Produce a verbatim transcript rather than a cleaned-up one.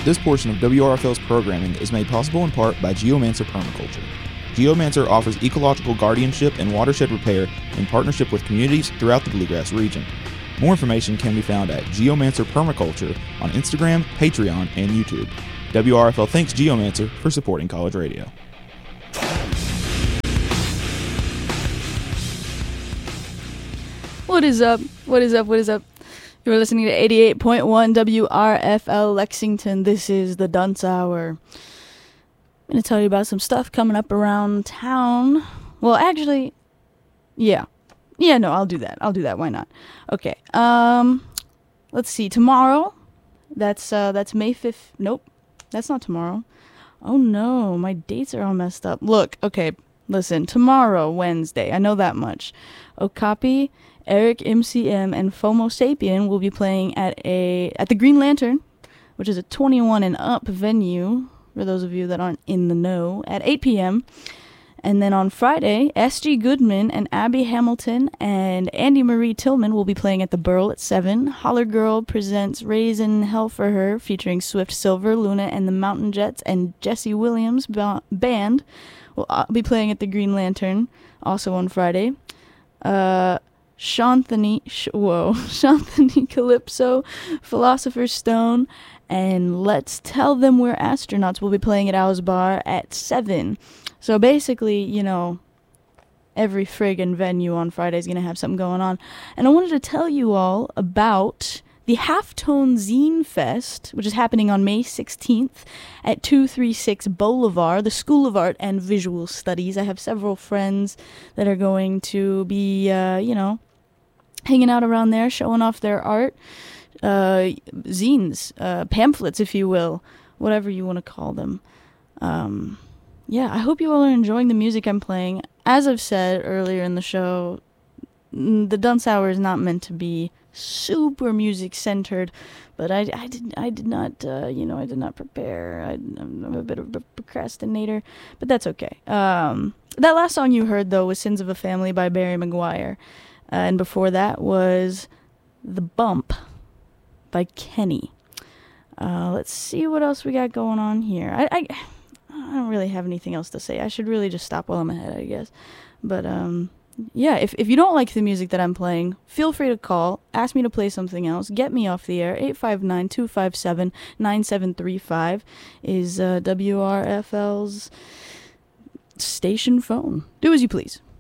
This portion of W R F L's programming is made possible in part by Geomancer Permaculture. Geomancer offers ecological guardianship and watershed repair in partnership with communities throughout the Bluegrass region. More information can be found at Geomancer Permaculture on Instagram, Patreon, and YouTube. W R F L thanks Geomancer for supporting college radio. What is up? What is up? What is up? You're listening to eighty-eight point one W R F L Lexington. This is the Dunce Hour. I'm going to tell you about some stuff coming up around town. Well, actually, yeah. Yeah, no, I'll do that. I'll do that. Why not? Okay. Um, let's see. Tomorrow, that's uh, that's May fifth. Nope, that's not tomorrow. Oh, no. My dates are all messed up. Look, okay, listen. Tomorrow, Wednesday. I know that much. Okapi, Eric M C M, and FOMO Sapien will be playing at a at the Green Lantern, which is a twenty-one and up venue, for those of you that aren't in the know, at eight p.m. And then on Friday, S G Goodman and Abby Hamilton and Andy Marie Tillman will be playing at the Burl at seven. Holler Girl presents Raisin Hell for Her, featuring Swift Silver, Luna and the Mountain Jets, and Jesse Williams ba- Band will be playing at the Green Lantern, also on Friday. Uh... Shanthony, sh- whoa, Shanthony Calypso, Philosopher's Stone, and Let's Tell Them We're Astronauts will be playing at Owl's Bar at seven. So basically, you know, every friggin' venue on Friday is going to have something going on. And I wanted to tell you all about the Halftone Zine Fest, which is happening on May sixteenth at two thirty-six Boulevard, the School of Art and Visual Studies. I have several friends that are going to be, uh, you know, hanging out around there, showing off their art, uh, zines, uh, pamphlets, if you will, whatever you want to call them. Um, yeah, I hope you all are enjoying the music I'm playing. As I've said earlier in the show, the Dunce Hour is not meant to be super music centered, but I, I did I did not uh, you know I did not prepare. I, I'm a bit of a procrastinator, but that's okay. Um, that last song you heard though was "Sins of a Family" by Barry McGuire, uh, and before that was "The Bump" by Kenny. Uh, let's see what else we got going on here. I, I I don't really have anything else to say. I should really just stop while I'm ahead, I guess. But um. Yeah, if if you don't like the music that I'm playing, feel free to call, ask me to play something else, get me off the air. eight five nine, two five seven, nine seven three five is uh, W R F L's station phone. Do as you please.